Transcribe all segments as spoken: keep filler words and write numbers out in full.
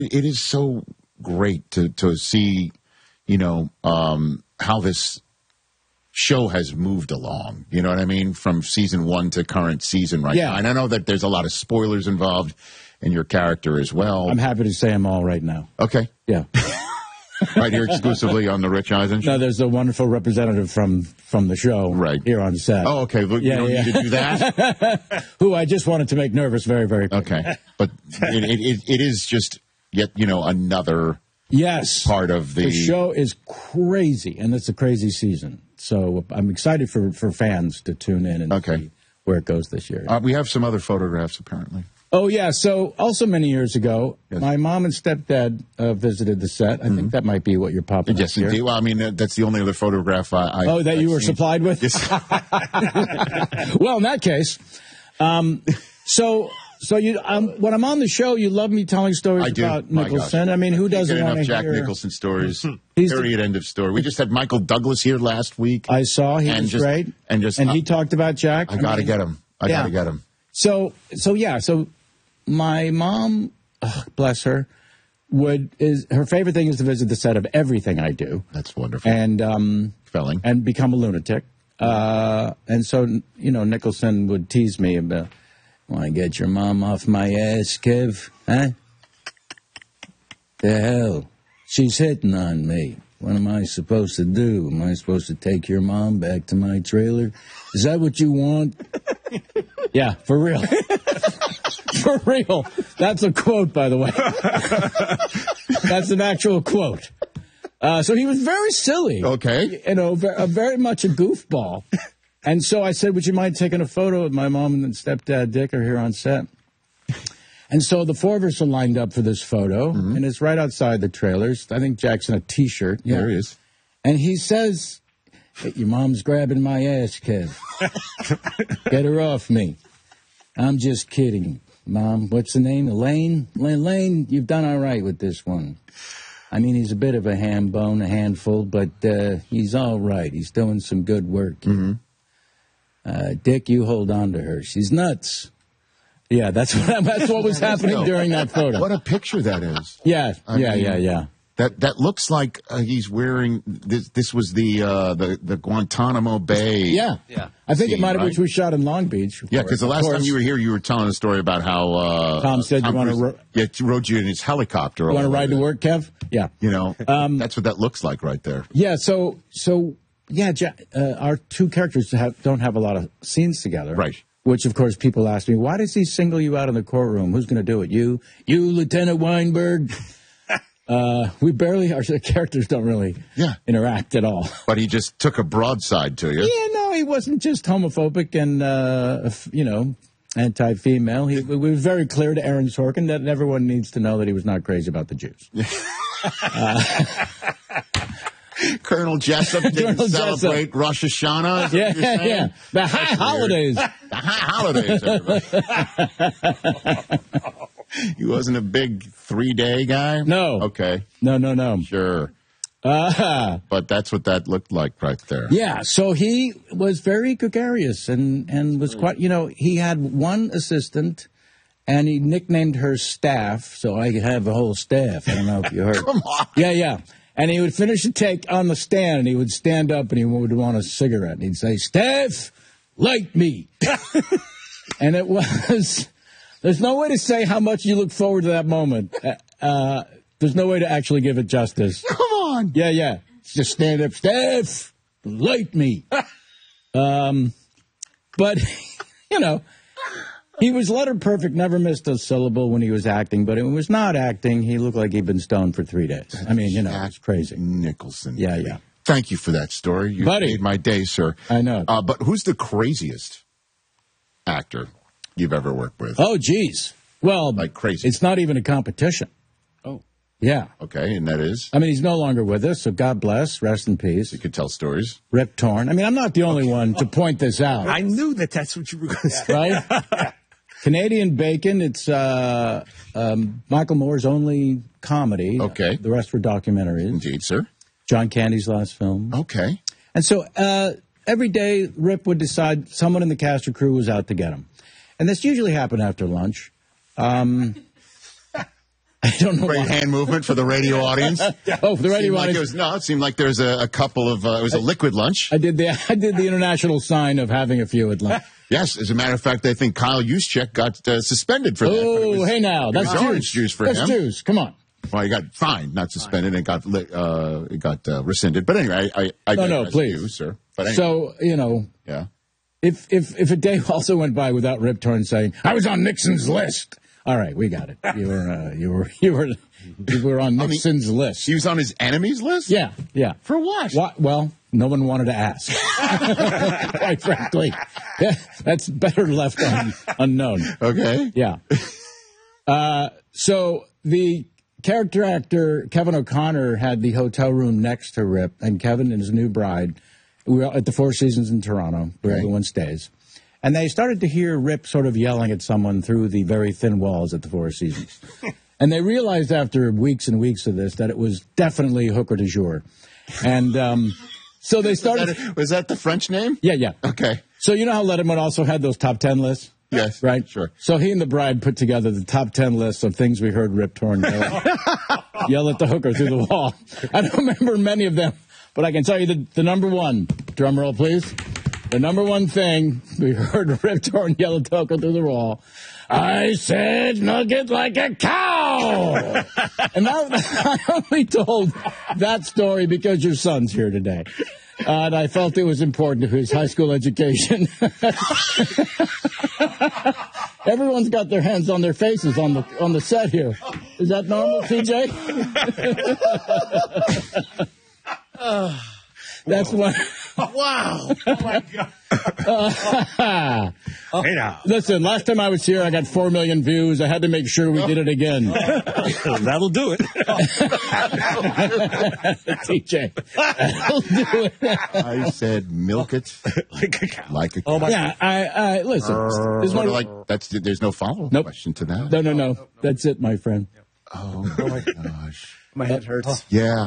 it is so great to, to see, you know, um, how this show has moved along. You know what I mean? From season one to current season right Yeah. now. And I know that there's a lot of spoilers involved in your character as well. I'm happy to say them all right now. Okay. Yeah. Right here exclusively on the Rich Eisen show? No, there's a wonderful representative from, from the show right here on set. Oh, okay. Look, yeah, you don't yeah. need to do that? Who I just wanted to make nervous very, very quickly. Okay. But it, it, it, it is just yet, you know, another yes. part of the... The show is crazy, and it's a crazy season. So I'm excited for, for fans to tune in and okay. see where it goes this year. Uh, we have some other photographs, apparently. Oh, yeah. So also many years ago, yes. my mom and stepdad uh, visited the set. I mm-hmm. think that might be what you're popping Yes, up indeed. here. Well, I mean, uh, that's the only other photograph I... I oh, that I've you were seen. supplied with? Yes. Well, in that case, um, so... So you, um, when I'm on the show, you love me telling stories I do. about My Nicholson. gosh. I mean, who doesn't get want enough to Jack hear Nicholson stories? He's Period. The, end of story. We just had Michael Douglas here last week. I saw he and was just, great, and just and uh, he talked about Jack. I, I got to get him. I yeah. got to get him. So, so yeah. So my mom, oh, bless her, would is her favorite thing is to visit the set of everything I do. That's wonderful. And um, Felling. and become a lunatic. Uh, and so you know, Nicholson would tease me about. Want to get your mom off my ass, Kev? Huh? The hell? She's hitting on me. What am I supposed to do? Am I supposed to take your mom back to my trailer? Is that what you want? Yeah, for real. For real. That's a quote, by the way. That's an actual quote. Uh, so he was very silly. Okay. You know, very, uh, very much a goofball. And so I said, would you mind taking a photo of my mom and stepdad Dick are here on set? And so the four of us are lined up for this photo, mm-hmm. and it's right outside the trailers. I think Jack's in a T-shirt. Yeah, there he is. And he says, hey, your mom's grabbing my ass, Kev. Get her off me. I'm just kidding, Mom. What's the name? Elaine? Elaine, you've done all right with this one. I mean, he's a bit of a ham bone, a handful, but uh, he's all right. He's doing some good work. Mm-hmm. Uh, Dick, you hold on to her. She's nuts. Yeah, that's what that's what was happening during that photo. What a picture that is. Yeah, I yeah, mean, yeah, yeah. That that looks like uh, he's wearing this. This was the uh, the the Guantanamo Bay. Yeah, yeah. I think scene, it might have right? been we shot in Long Beach. Yeah, because the last time you were here, you were telling a story about how uh, Tom said Tom you want to Cruise, ro- yeah, he rode you in his helicopter. You want to ride to work, Kev? Yeah. You know, um, that's what that looks like right there. Yeah. So so yeah, Jack, uh, our two characters have, don't have a lot of scenes together. Right. Which, of course, people ask me, why does he single you out in the courtroom? Who's going to do it? You? You, Lieutenant Weinberg? uh, we barely, our characters don't really yeah. interact at all. But he just took a broadside to you. Yeah, no, he wasn't just homophobic and, uh, you know, anti-female. He, it was very clear to Aaron Sorkin that everyone needs to know that he was not crazy about the Jews. uh, Colonel Jessup didn't Colonel celebrate Jessup. Rosh Hashanah. Yeah, yeah, yeah. The high holidays. The high holidays, everybody. He wasn't a big three-day guy? No. Okay. No, no, no. Sure. Uh, but that's what that looked like right there. Yeah, so he was very gregarious and, and was quite, you know, he had one assistant and he nicknamed her Staff, so I have a whole staff. I don't know if you heard. Come on. Yeah, yeah. And he would finish a take on the stand, and he would stand up, and he would want a cigarette. And he'd say, Staff, light me. And it was, there's no way to say how much you look forward to that moment. Uh, there's no way to actually give it justice. Come on. Yeah, yeah. Just stand up, Staff, light me. um, but, you know, he was letter perfect, never missed a syllable when he was acting, but it was not acting. He looked like he'd been stoned for three days. I mean, you know, it's crazy. Nicholson. Yeah, yeah. Thank you for that story. You Buddy. made my day, sir. I know. Uh, but who's the craziest actor you've ever worked with? Oh, geez. Well, like crazy. It's not even a competition. Oh. Yeah. Okay, and that is? I mean, he's no longer with us, so God bless. Rest in peace. You could tell stories. Rip Torn. I mean, I'm not the only okay. one to point this out. I knew that that's what you were going to say. Right? Canadian Bacon, it's uh, um, Michael Moore's only comedy. Okay. The rest were documentaries. Indeed, sir. John Candy's last film. Okay. And so uh, every day, Rip would decide someone in the cast or crew was out to get him. And this usually happened after lunch. Um, I don't know Great why. hand movement for the radio audience. Oh, for the radio Seemed like audience. it was, no, it seemed like there's a, a couple of, uh, it was a liquid lunch. I did the I did the international sign of having a few at lunch. Yes, as a matter of fact, I think Kyle Juszczyk got uh, suspended for that. but it Oh, was- hey now, it that's was juice. orange juice for that's him. juice. Come on. Well, he got fined, not suspended, and it got li- uh, it got uh, rescinded. But anyway, I, I, I No, no, digress, please. you, sir. But anyway, So you know, yeah. if if if a day also went by without Rip Torn saying I was on Nixon's list. All right, we got it. You were uh, you were you were you were on Nixon's list. He was on his enemies list? Yeah, yeah. For what? What? Well, no one wanted to ask. Quite frankly, yeah, that's better left un, unknown. Okay. Yeah. Uh, so the character actor Kevin O'Connor had the hotel room next to Rip, and Kevin and his new bride. We were at the Four Seasons in Toronto, where Right. everyone stays. And they started to hear Rip sort of yelling at someone through the very thin walls at the Four Seasons. And they realized after weeks and weeks of this that it was definitely Hooker du jour. And um, so they started. Was that, was that the French name? Yeah, yeah. Okay. So you know how Letterman also had those top ten lists? Yes. Right? Sure. So he and the bride put together the top ten lists of things we heard Rip Torn yell, yell at the hooker through the wall. I don't remember many of them, but I can tell you the, the number one. Drum roll, please. The number one thing we heard Rip Torn yell at the hooker through the wall. I said nugget like a cow. And that, I only told that story because your son's here today. Uh, and I felt it was important to his high school education. Everyone's got their hands on their faces on the on the set here. Is that normal, T J? That's one. Wow. Oh, my God. Uh, Hey, now. listen, last time I was here, I got four million views. I had to make sure we did it again. That'll do it. T J, that'll do it. I said milk it Like a cow. like a Oh, my Yeah, I, I listen. There's Sort no, of like that's there's no follow up Nope. question to that. no, no, no. That's it, my friend. Oh my gosh. My head hurts. Yeah.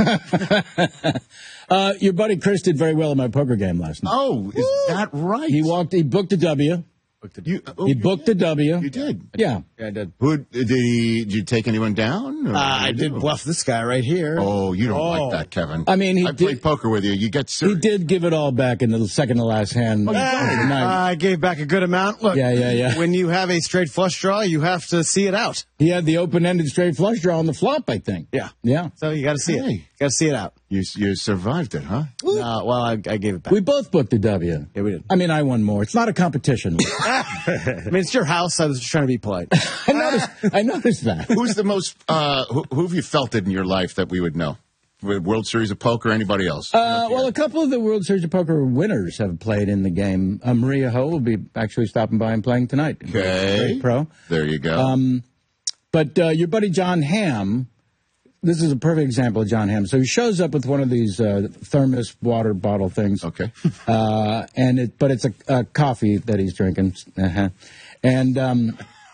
Uh, your buddy Chris did very well in my poker game last night. Oh, is that right? He walked. He booked a W. You, oh, He you booked did. a W. You did. Yeah. Yeah, I did. Who did he? Did you take anyone down? or Uh, I what did you do? bluff this guy right here. Oh, you don't Oh. like that, Kevin. I mean, he I played did- poker with you. You get He serious. did give it all back in the second to last hand. Oh, you of did? the night. I gave back a good amount. Look, Yeah, yeah, yeah. when you have a straight flush draw, you have to see it out. He had the open-ended straight flush draw on the flop, I think. Yeah. Yeah. So you got to see it. Hey. Got to see it out. You you survived it, huh? Uh, well, I, I gave it back. We both booked a W. Yeah, we did. I mean, I won more. It's not a competition. I mean, it's your house. I was just trying to be polite. I noticed. I noticed that. Who's the most? Uh, who, who have you felt it in your life that we would know? World Series of Poker, anybody else? Uh, well, a couple of the World Series of Poker winners have played in the game. Uh, Maria Ho will be actually stopping by and playing tonight. Okay. Great pro. There you go. Um, But uh, your buddy John Hamm, this is a perfect example of John Hamm. So he shows up with one of these uh, thermos water bottle things. okay. Uh, and it, but it's a, a coffee that he's drinking. Uh-huh. And um,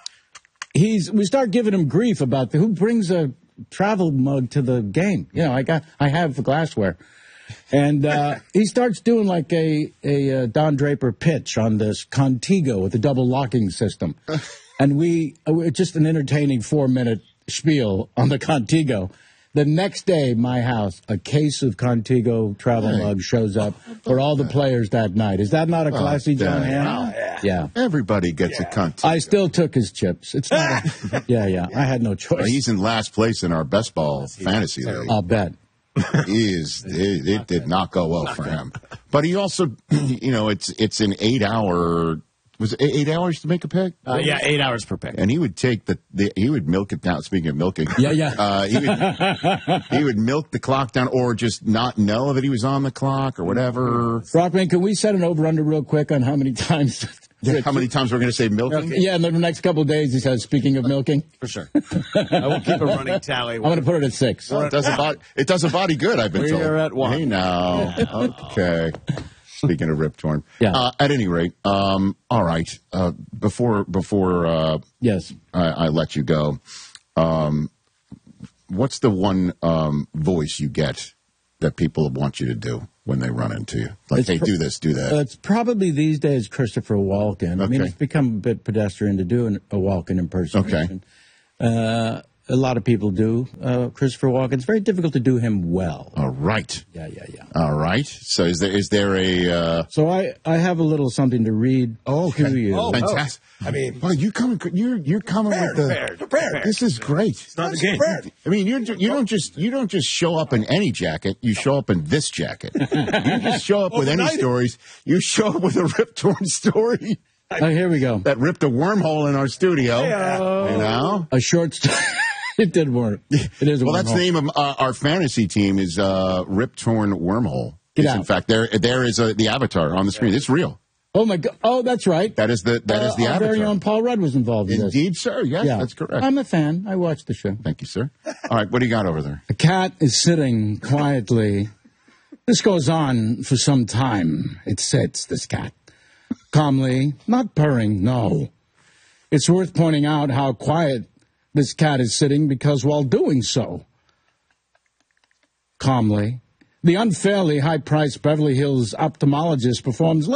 he's we start giving him grief about the, who brings a travel mug to the game. You know, I got I have the glassware. And uh, he starts doing like a, a uh, Don Draper pitch on this Contigo with the double locking system. And we, uh, it's just an entertaining four minute spiel on the Contigo. The next day, my house, a case of Contigo travel Hey. mug shows up for all the players that night. Is that not a classy John damn. Hamm? Wow. Yeah. Everybody gets a cunt. I still took his chips. It's not. A, yeah, yeah. I had no Well, choice. he's in last place in our best ball fantasy league. I'll bet. He is. It, it did not go well for him. But he also, you know, it's it's an eight hour. Was it eight hours to make a pick? Uh, yeah, eight hours per pick. And he would take the, the he would milk it down. Speaking of milking, Yeah, yeah. uh, he would he would milk the clock down, or just not know that he was on the clock or whatever. Rockman, can we set an over under real quick on how many times? How many times we're going to say milking? Yeah, in the next couple of days, he says, speaking of milking, For sure. I will keep a running tally. I'm going to put it at six. Well, it does a body. It does a body good. I've been We told. are at one. Hey now. Okay. Speaking of Rip Torn. Yeah. Uh, at any rate, um, all right. Uh, before before uh, Yes. I, I let you go, um, what's the one um, voice you get that people want you to do when they run into you? Like, It's hey, pr- do this, do that. Uh, it's probably these days Christopher Walken. I mean, Okay. it's become a bit pedestrian to do an, a Walken impersonation. Uh, a lot of people do. Uh, Christopher Walken. It's very difficult to do him well. All right. Yeah, yeah, yeah. All right. So is there is there a uh, So I, I have a little something to read oh, okay. to you. Oh, fantastic? I mean, well, you coming? You're you're coming prepared, with the prepared, prepared. This is great. It's not the game. Prepared. I mean, you you don't just you don't just show up in any jacket. You show up in this jacket. You just show up with any Overnight. stories. You show up with a Rip Torn story Oh, here we go. that ripped a wormhole in our studio. Hey-o. You know. A short story. It did work. It is a Well, that's the wormhole. name of uh, our fantasy team is uh, Rip Torn Wormhole. Get Is, out. In fact, there there is a, the avatar on the screen. It's real. Oh, my God. Oh, that's right. That is the that is the uh, our avatar. very own Paul Rudd was involved in this. Indeed, sir. Yes, Yeah. that's correct. I'm a fan. I watched the show. Thank you, sir. All right, what do you got over there? A cat is sitting quietly. This goes on for some time. It sits, this cat, calmly, not purring, no. It's worth pointing out how quiet this cat is sitting because while doing so, calmly, the unfairly high-priced Beverly Hills ophthalmologist performs